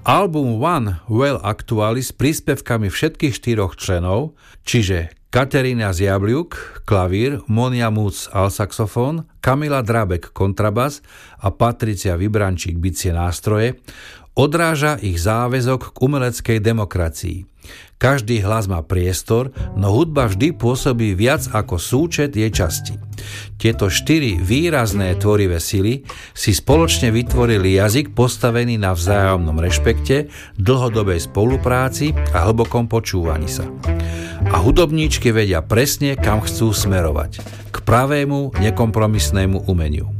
Album One Well Actually s príspevkami všetkých 4 členov, čiže Katerína Zjabľuk, klavír, Monia Muc, alsaxofón, Kamila Drabek, kontrabas a Patricia Vybrančík, bicie nástroje, odráža ich záväzok k umeleckej demokracii. Každý hlas má priestor, no hudba vždy pôsobí viac ako súčet jej časti. Tieto 4 výrazné tvorivé sily si spoločne vytvorili jazyk postavený na vzájomnom rešpekte, dlhodobej spolupráci a hlbokom počúvaní sa. A hudobníčky vedia presne, kam chcú smerovať. K pravému, nekompromisnému umeniu.